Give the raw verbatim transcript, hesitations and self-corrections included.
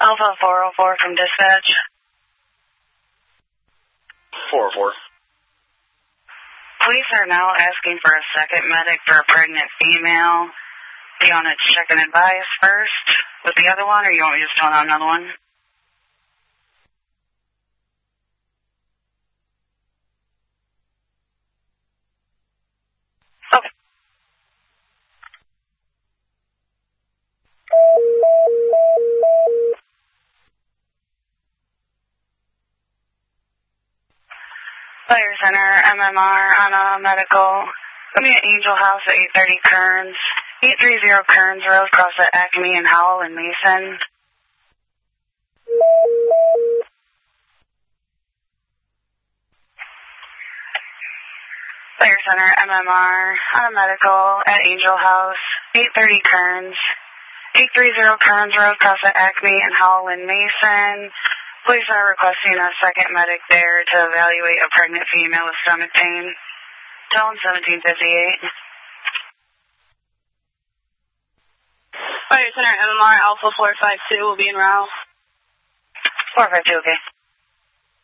Alpha four oh four from dispatch. four oh four. Police are now asking for a second medic for a pregnant female. Do you want to check and advise first with the other one, or you want me to just tell on another one? Okay. Fire Center, M M R, on a medical. Let me at Angel House at eight thirty Kearns. eight thirty Kearns Road, across at Acme and Howell and Mason. Fire Center, M M R, on a medical at Angel House, eight thirty Kearns. eight thirty Kearns Road, across at Acme and Howell and Mason. Police are requesting a second medic there to evaluate a pregnant female with stomach pain. Tell them seventeen fifty-eight. Fire Center, M M R, Alpha four five two will be in route. four five two, okay.